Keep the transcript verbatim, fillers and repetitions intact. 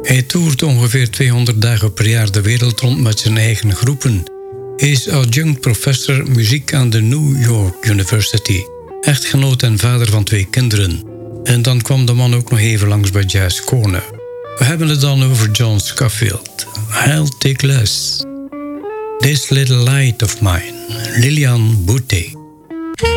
Hij toert ongeveer tweehonderd dagen per jaar de wereld rond met zijn eigen groepen. Hij is adjunct professor muziek aan de New York University. Echtgenoot en vader van twee kinderen. En dan kwam de man ook nog even langs bij Jazz Corner. We hebben het dan over John Scofield. I'll take less. This little light of mine. Liliane Boutet.